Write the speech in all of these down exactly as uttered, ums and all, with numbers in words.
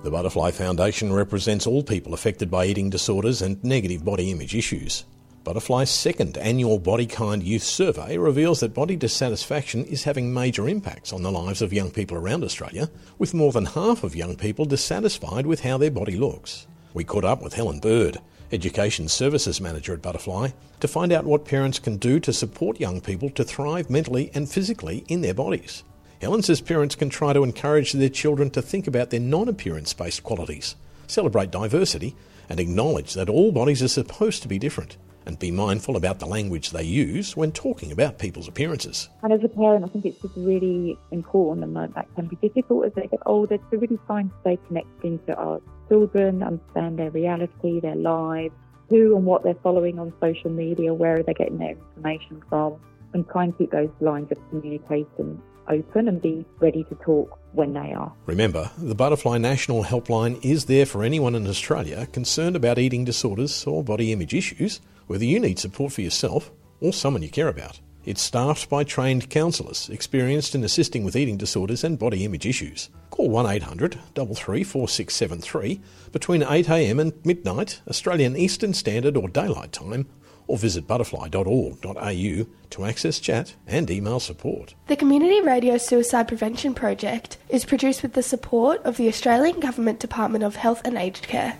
The Butterfly Foundation represents all people affected by eating disorders and negative body image issues. Butterfly's second annual Body Kind Youth Survey reveals that body dissatisfaction is having major impacts on the lives of young people around Australia, with more than half of young people dissatisfied with how their body looks. We caught up with Helen Bird, Education Services Manager at Butterfly, to find out what parents can do to support young people to thrive mentally and physically in their bodies. Helen says parents can try to encourage their children to think about their non-appearance-based qualities, celebrate diversity, and acknowledge that all bodies are supposed to be different, and be mindful about the language they use when talking about people's appearances. And as a parent, I think it's just really important, and that can be difficult as they get older, to really try and stay connected to our children, understand their reality, their lives, who and what they're following on social media, where are they getting their information from, and try and keep those lines of communication open and be ready to talk when they are. Remember, the Butterfly National Helpline is there for anyone in Australia concerned about eating disorders or body image issues, whether you need support for yourself or someone you care about. It's staffed by trained counsellors experienced in assisting with eating disorders and body image issues. Call one eight hundred, three three four six seven three between eight a m and midnight, Australian Eastern Standard or Daylight Time, or visit butterfly dot org dot a u to access chat and email support. The Community Radio Suicide Prevention Project is produced with the support of the Australian Government Department of Health and Aged Care.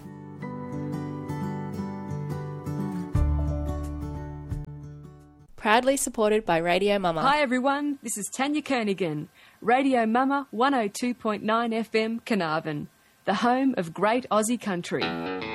Proudly supported by Radio Mama. Hi everyone, this is Tanya Kernighan. Radio Mama one oh two point nine F M Carnarvon, the home of great Aussie country.